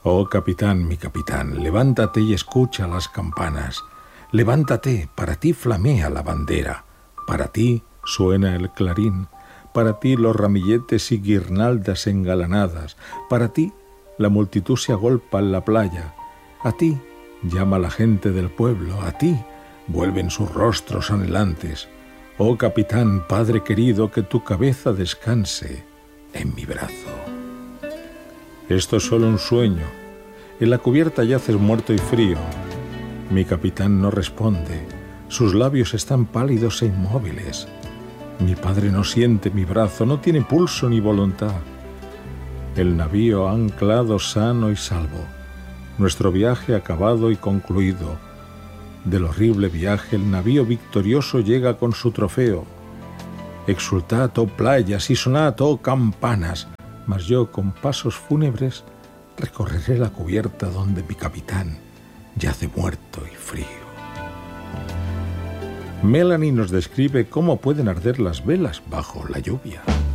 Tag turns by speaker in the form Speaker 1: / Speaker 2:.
Speaker 1: Oh capitán, mi capitán, levántate y escucha las campanas. Levántate, para ti flamea la bandera, para ti suena el clarín, para ti los ramilletes y guirnaldas engalanadas, para ti la multitud se agolpa en la playa, a ti llama la gente del pueblo, a ti vuelven sus rostros anhelantes. Oh capitán, padre querido, que tu cabeza descanse en mi brazo. Esto es solo un sueño. En la cubierta yaces muerto y frío. Mi capitán no responde. Sus labios están pálidos e inmóviles. Mi padre no siente mi brazo, no tiene pulso ni voluntad. El navío ha anclado sano y salvo. Nuestro viaje acabado y concluido. Del horrible viaje el navío victorioso llega con su trofeo. Exultad, oh playas, y sonad, oh campanas, mas yo con pasos fúnebres recorreré la cubierta donde mi capitán yace muerto y frío. Melanie nos describe cómo pueden arder las velas bajo la lluvia.